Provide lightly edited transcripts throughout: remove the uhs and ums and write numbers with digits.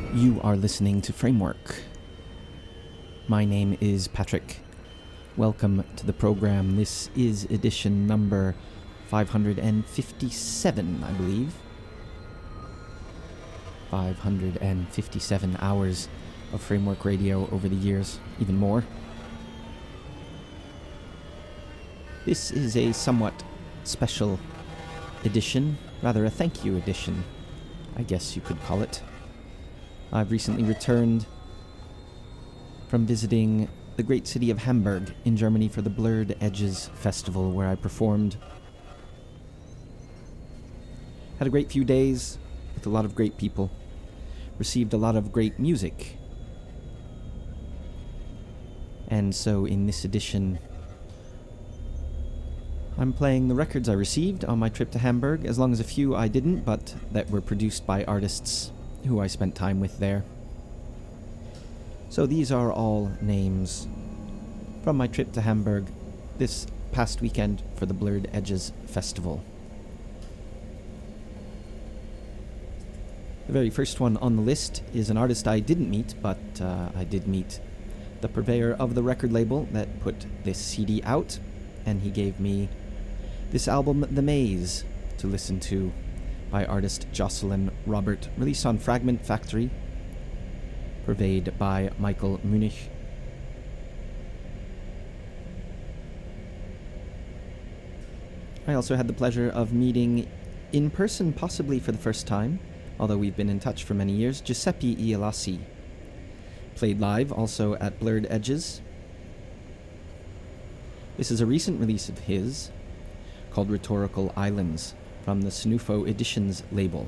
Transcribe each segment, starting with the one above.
You are listening to Framework. My name is Patrick. Welcome to the program. This is edition number 557, I believe. 557 hours of Framework Radio over the years, even more. This is a somewhat special edition, rather a thank you edition, I guess you could call it. I've recently returned from visiting the great city of Hamburg in Germany for the Blurred Edges Festival, where I performed. Had a great few days with a lot of great people. Received a lot of great music. And so in this edition, I'm playing the records I received on my trip to Hamburg, as long as a few I didn't, but that were produced by artists who I spent time with there. So these are all names from my trip to Hamburg this past weekend for the Blurred Edges Festival. The very first one on the list is an artist I didn't meet, but I did meet the purveyor of the record label that put this CD out, and he gave me this album, The Maze, to listen to, by artist Jocelyn Robert, released on Fragment Factory, purveyed by Michael Munich. I also had the pleasure of meeting in person, possibly for the first time, although we've been in touch for many years, Giuseppe Ielasi. Played live also at Blurred Edges. This is a recent release of his called Rhetorical Islands, from the Snufo Editions label.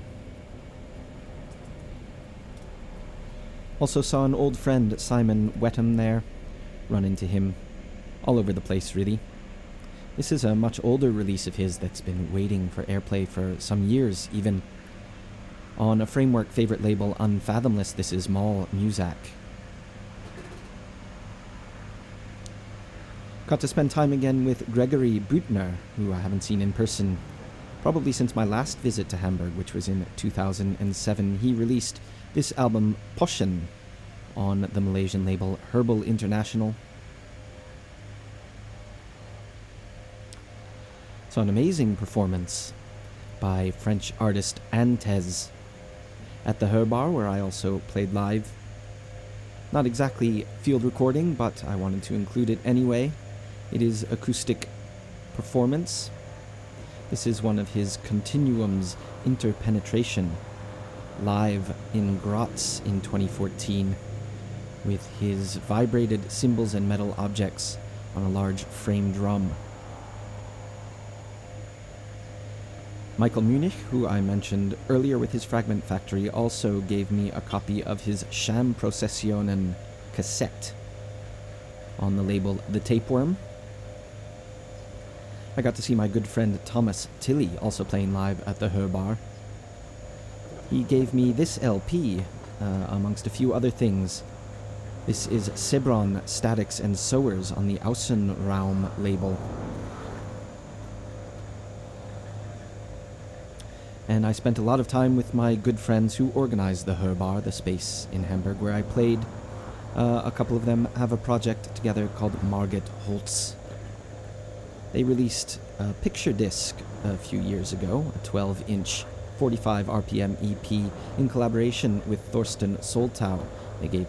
Also saw an old friend, Simon Wetham, there. Run into him all over the place, really. This is a much older release of his that's been waiting for airplay for some years, even. On a Framework favorite label, Unfathomless, this is Mal Muzak. Got to spend time again with Gregory Büttner, who I haven't seen in person probably since my last visit to Hamburg, which was in 2007. He released this album, Poshen, on the Malaysian label Herbal International. So an amazing performance by French artist Antez at the Herbar, where I also played live. Not exactly field recording, but I wanted to include it anyway. It is acoustic performance. This is one of his Continuum's Interpenetration, live in Graz in 2014, with his vibrated cymbals and metal objects on a large frame drum. Michael Munich, who I mentioned earlier with his Fragment Factory, also gave me a copy of his Sham Processionen cassette on the label The Tapeworm. I got to see my good friend Thomas Tilley also playing live at the Herbar. He gave me this LP, amongst a few other things. This is Sebron, Statics and Sowers on the Außenraum label. And I spent a lot of time with my good friends who organized the Herbar, the space in Hamburg where I played. A couple of them have a project together called Margit Holtz. They released a picture disc a few years ago, a 12-inch, 45 RPM EP, in collaboration with Thorsten Soltau. They gave